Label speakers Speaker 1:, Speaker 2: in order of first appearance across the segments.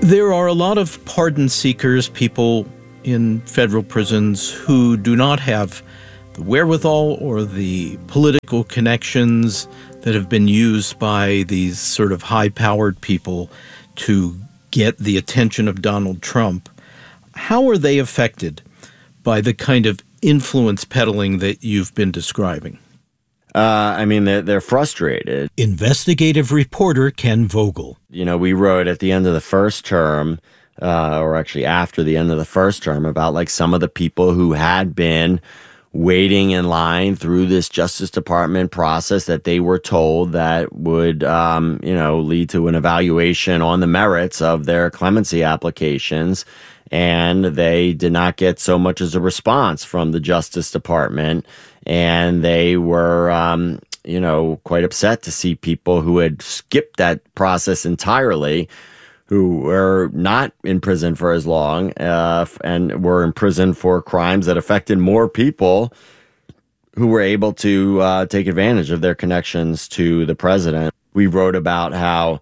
Speaker 1: There are a lot of pardon seekers, people in federal prisons who do not have the wherewithal or the political connections that have been used by these sort of high-powered people to get the attention of Donald Trump. How are they affected by the kind of influence peddling that you've been describing?
Speaker 2: They're frustrated.
Speaker 1: Investigative reporter Ken Vogel.
Speaker 2: You know, we wrote at the end of the first term, or actually after the end of the first term, about like some of the people who had been waiting in line through this Justice Department process that they were told that would, lead to an evaluation on the merits of their clemency applications. And they did not get so much as a response from the Justice Department. And they were, quite upset to see people who had skipped that process entirely, who were not in prison for as long and were in prison for crimes that affected more people, who were able to take advantage of their connections to the president. We wrote about how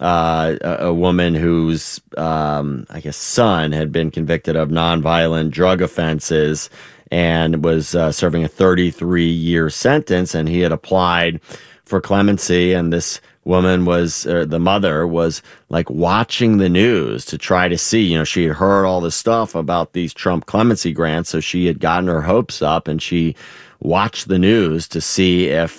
Speaker 2: a woman whose, son had been convicted of nonviolent drug offenses and was serving a 33-year sentence, and he had applied for clemency, and this woman the mother was like watching the news to try to see, she had heard all this stuff about these Trump clemency grants, so she had gotten her hopes up, and she watched the news to see if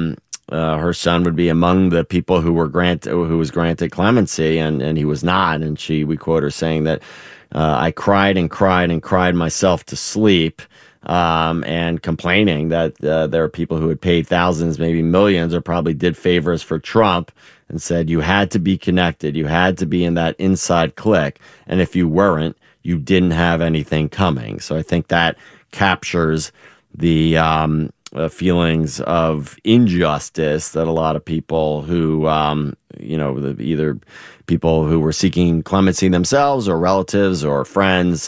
Speaker 2: her son would be among the people who was granted clemency, and he was not. And we quote her saying that I cried and cried and cried myself to sleep, and complaining that there are people who had paid thousands, maybe millions, or probably did favors for Trump, and said you had to be connected, you had to be in that inside clique, and if you weren't, you didn't have anything coming. So I think that captures the feelings of injustice that a lot of people who, either people who were seeking clemency themselves or relatives or friends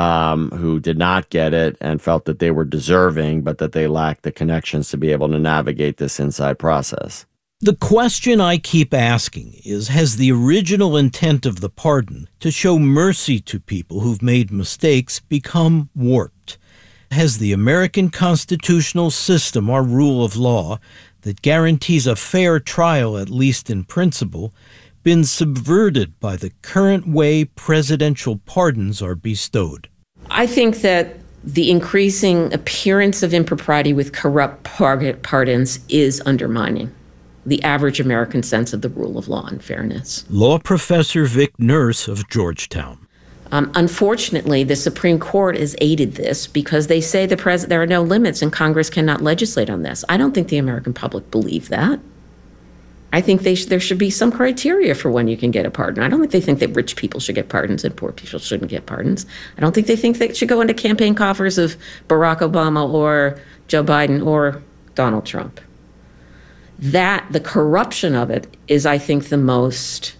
Speaker 2: who did not get it and felt that they were deserving, but that they lacked the connections to be able to navigate this inside process.
Speaker 1: The question I keep asking is, has the original intent of the pardon to show mercy to people who've made mistakes become warped? Has the American constitutional system, our rule of law, that guarantees a fair trial, at least in principle, been subverted by the current way presidential pardons are bestowed?
Speaker 3: I think that the increasing appearance of impropriety with corrupt pardons is undermining the average American sense of the rule of law and fairness.
Speaker 1: Law professor Vic Nurse of Georgetown.
Speaker 3: Unfortunately, the Supreme Court has aided this because they say there are no limits and Congress cannot legislate on this. I don't think the American public believe that. I think there should be some criteria for when you can get a pardon. I don't think they think that rich people should get pardons and poor people shouldn't get pardons. I don't think they think that it should go into campaign coffers of Barack Obama or Joe Biden or Donald Trump. The corruption of it is, I think, the most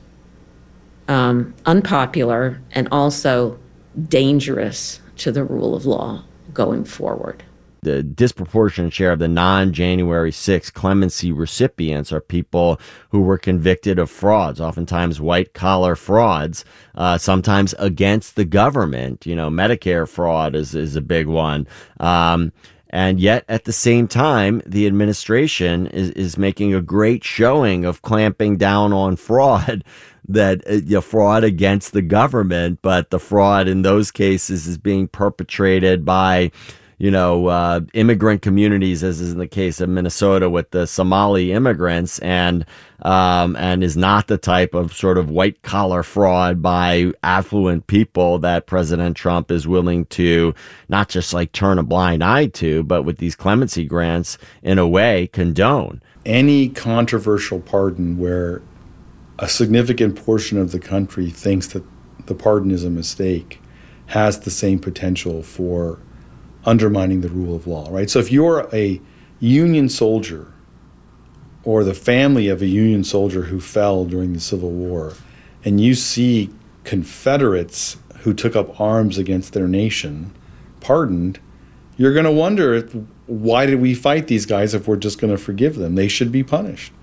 Speaker 3: unpopular and also dangerous to the rule of law going forward.
Speaker 2: The disproportionate share of the non-January 6 clemency recipients are people who were convicted of frauds, oftentimes white-collar frauds, sometimes against the government. Medicare fraud is a big one. And yet, at the same time, the administration is making a great showing of clamping down on fraud, fraud against the government, but the fraud in those cases is being perpetrated by immigrant communities, as is in the case of Minnesota with the Somali immigrants, and is not the type of sort of white collar fraud by affluent people that President Trump is willing to not just like turn a blind eye to, but with these clemency grants, in a way, condone.
Speaker 4: Any controversial pardon where a significant portion of the country thinks that the pardon is a mistake has the same potential for undermining the rule of law, right? So if you're a Union soldier or the family of a Union soldier who fell during the Civil War, and you see Confederates who took up arms against their nation pardoned, you're going to wonder, why did we fight these guys if we're just going to forgive them? They should be punished.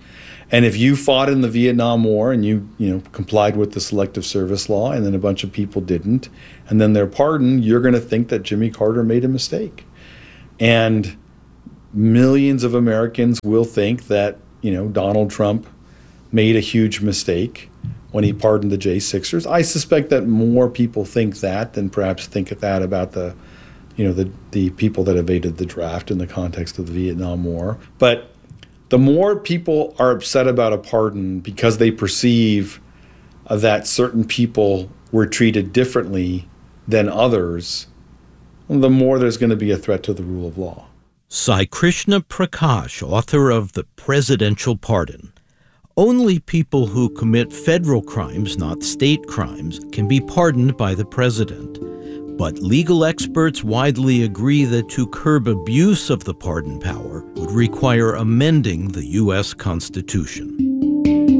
Speaker 4: And if you fought in the Vietnam War and you complied with the selective service law, and then a bunch of people didn't, and then they're pardoned, you're going to think that Jimmy Carter made a mistake. And millions of Americans will think that, Donald Trump made a huge mistake when he pardoned the J6ers. I suspect that more people think that than perhaps think that about the people that evaded the draft in the context of the Vietnam War. But the more people are upset about a pardon because they perceive that certain people were treated differently than others, the more there's going to be a threat to the rule of law.
Speaker 1: Sai Krishna Prakash, author of The Presidential Pardon. Only people who commit federal crimes, not state crimes, can be pardoned by the president. But legal experts widely agree that to curb abuse of the pardon power would require amending the U.S. Constitution.